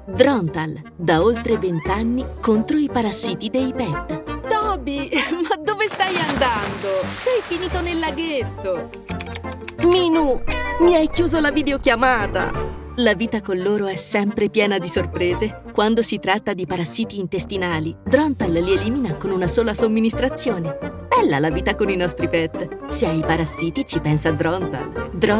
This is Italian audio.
Drontal, da oltre 20 anni contro i parassiti dei pet. Toby, ma dove stai andando? Sei finito nel laghetto. Minù, mi hai chiuso la videochiamata. La vita con loro è sempre piena di sorprese. Quando si tratta di parassiti intestinali, Drontal li elimina con una sola somministrazione. Bella la vita con i nostri pet. Se hai parassiti ci pensa Drontal.